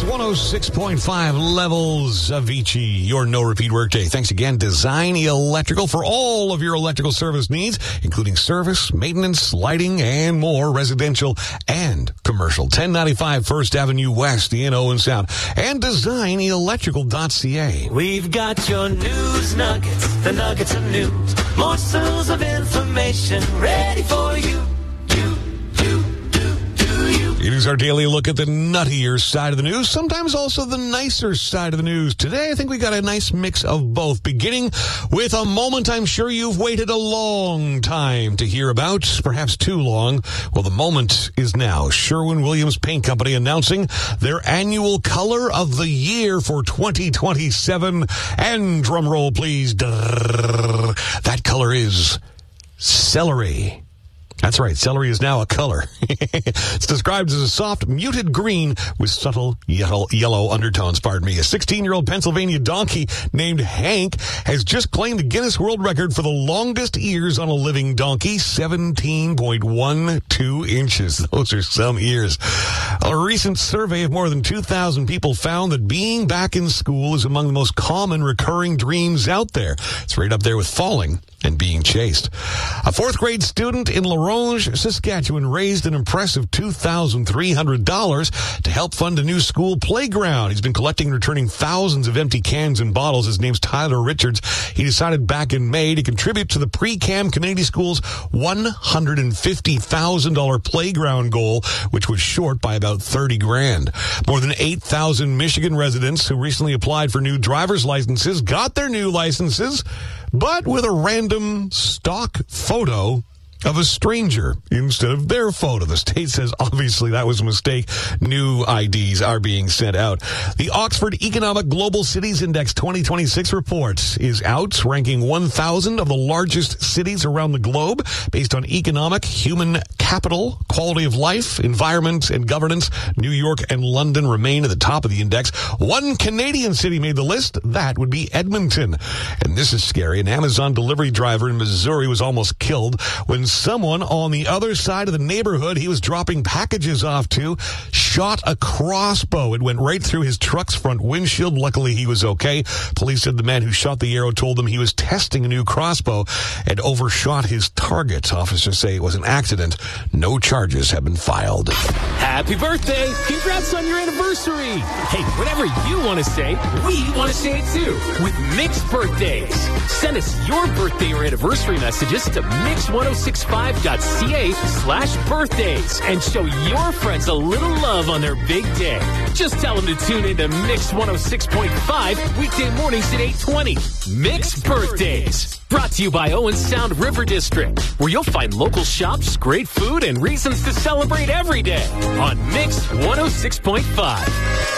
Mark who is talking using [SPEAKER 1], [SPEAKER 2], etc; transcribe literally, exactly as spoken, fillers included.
[SPEAKER 1] one oh six point five Levels Avicii, your no-repeat workday. Thanks again, Design Electrical, for all of your electrical service needs, including service, maintenance, lighting, and more, residential and commercial. ten ninety-five First Avenue West in Owen Sound. And design electrical dot c a.
[SPEAKER 2] We've got your news nuggets, the nuggets of news, morsels of information ready for you. You, you, do, do you.
[SPEAKER 1] It is our daily look at the nuttier side of the news, sometimes also the nicer side of the news. Today, I think we got a nice mix of both, beginning with a moment I'm sure you've waited a long time to hear about, perhaps too long. Well, the moment is now. Sherwin-Williams Paint Company announcing their annual color of the year for twenty twenty-seven. And drum roll, please. That color is celery. That's right, celery is now a color. It's described as a soft, muted green with subtle yellow, yellow undertones, pardon me. A sixteen-year-old Pennsylvania donkey named Hank has just claimed the Guinness World Record for the longest ears on a living donkey, seventeen point one two inches. Those are some ears. A recent survey of more than two thousand people found that being back in school is among the most common recurring dreams out there. It's right up there with falling and being chased. A fourth grade student in LaRonge, Saskatchewan, raised an impressive two thousand three hundred dollars to help fund a new school playground. He's been collecting and returning thousands of empty cans and bottles. His name's Tyler Richards. He decided back in May to contribute to the Pre-Cam Community School's one hundred fifty thousand dollars playground goal, which was short by about thirty grand. More than eight thousand Michigan residents who recently applied for new driver's licenses got their new licenses, but with a random stock photo of a stranger instead of their photo. The state says obviously that was a mistake. New I Ds are being sent out. The Oxford Economic Global Cities Index twenty twenty-six report is out, ranking one thousand of the largest cities around the globe based on economic, human capital, quality of life, environment, and governance. New York and London remain at the top of the index. One Canadian city made the list. That would be Edmonton. And this is scary. An Amazon delivery driver in Missouri was almost killed when someone on the other side of the neighborhood he was dropping packages off to shot a crossbow. It went right through his truck's front windshield. Luckily, he was okay. Police said the man who shot the arrow told them he was testing a new crossbow and overshot his target. Officers say it was an accident. No charges have been filed.
[SPEAKER 3] Happy birthday! Congrats on your anniversary! Hey, whatever you want to say, we want to say it too with Mix Birthdays. Send us your birthday or anniversary messages to mix one oh six point five dot c a slash birthdays and show your friends a little love on their big day. Just tell them to tune in to Mix one oh six point five weekday mornings at eight twenty. Mix Birthdays. Brought to you by Owen Sound River District, where you'll find local shops, great food, and reasons to celebrate every day on Mix one oh six point five.